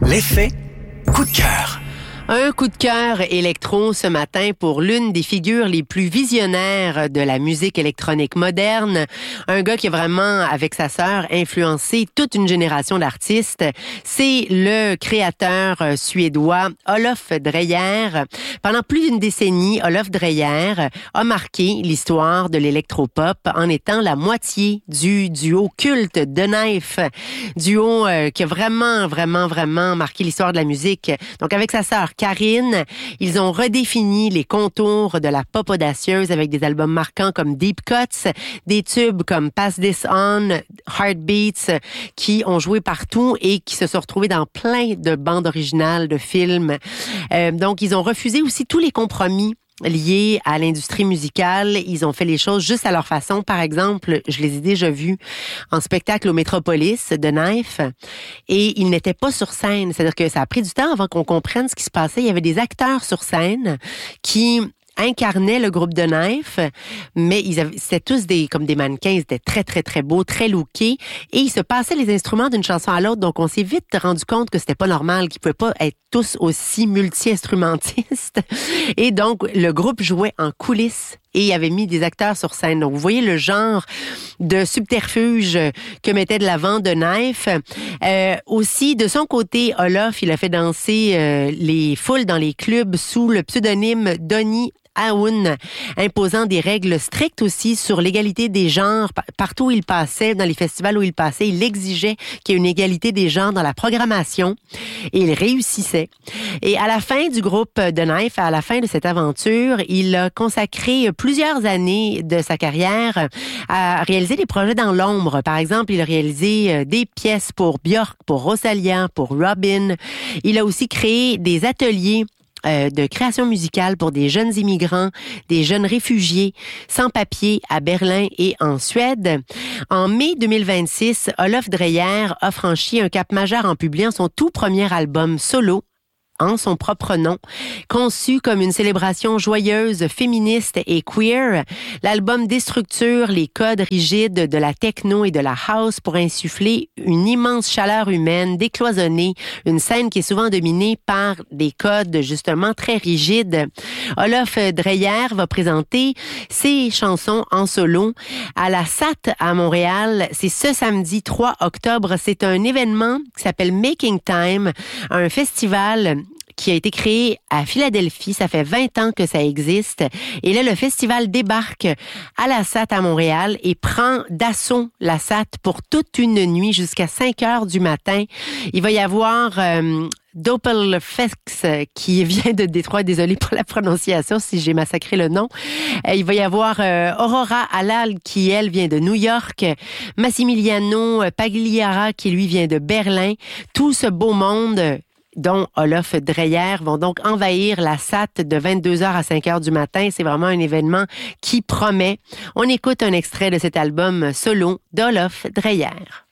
L'effet coup de cœur. Un coup de cœur électro ce matin pour l'une des figures les plus visionnaires de la musique électronique moderne. Un gars qui a vraiment, avec sa sœur, influencé toute une génération d'artistes. C'est le créateur suédois Olof Dreyer. Pendant plus d'une décennie, Olof Dreyer a marqué l'histoire de l'électropop en étant la moitié du duo culte The Knife. Duo qui a vraiment marqué l'histoire de la musique. Donc avec sa sœur Karine, ils ont redéfini les contours de la pop audacieuse avec des albums marquants comme Deep Cuts, des tubes comme Pass This On, Heartbeats, qui ont joué partout et qui se sont retrouvés dans plein de bandes originales de films. Donc, ils ont refusé aussi tous les compromis liés à l'industrie musicale. Ils ont fait les choses juste à leur façon. Par exemple, je les ai déjà vus en spectacle au Metropolis de Knife et ils n'étaient pas sur scène. C'est-à-dire que ça a pris du temps avant qu'on comprenne ce qui se passait. Il y avait des acteurs sur scène qui incarnaient le groupe de Knife, mais c'était tous comme des mannequins. Ils étaient très beaux, très lookés et ils se passaient les instruments d'une chanson à l'autre. Donc, on s'est vite rendu compte que c'était pas normal, qu'ils pouvaient pas être tous aussi multi-instrumentistes. Et donc, le groupe jouait en coulisses et il avait mis des acteurs sur scène. Donc, vous voyez le genre de subterfuge que mettait de l'avant de Knife. Aussi, de son côté, Olof, il a fait danser les foules dans les clubs sous le pseudonyme Donny Aoun, imposant des règles strictes aussi sur l'égalité des genres. Partout où il passait, dans les festivals où il passait, il exigeait qu'il y ait une égalité des genres dans la programmation et il réussissait. Et à la fin du groupe de Knife, à la fin de cette aventure, il a consacré plusieurs années de sa carrière à réaliser des projets dans l'ombre. Par exemple, il a réalisé des pièces pour Björk, pour Rosalia, pour Robin. Il a aussi créé des ateliers de création musicale pour des jeunes immigrants, des jeunes réfugiés sans papier à Berlin et en Suède. En mai 2026, Olof Dreyer a franchi un cap majeur en publiant son tout premier album solo, en son propre nom, conçu comme une célébration joyeuse, féministe et queer. L'album déstructure les codes rigides de la techno et de la house pour insuffler une immense chaleur humaine, décloisonnée, une scène qui est souvent dominée par des codes justement très rigides. Olof Dreyer va présenter ses chansons en solo à la SAT à Montréal. C'est ce samedi 3 octobre. C'est un événement qui s'appelle Making Time, un festival qui a été créé à Philadelphie. Ça fait 20 ans que ça existe. Et là, le festival débarque à la SAT à Montréal et prend d'assaut la SAT pour toute une nuit jusqu'à 5 heures du matin. Il va y avoir Doppelfex qui vient de Détroit. Désolée pour la prononciation si j'ai massacré le nom. Il va y avoir Aurora Halal qui, elle, vient de New York. Massimiliano Pagliara qui, lui, vient de Berlin. Tout ce beau monde dont Olof Dreyer vont donc envahir la SAT de 22h à 5h du matin. C'est vraiment un événement qui promet. On écoute un extrait de cet album solo d'Olof Dreyer.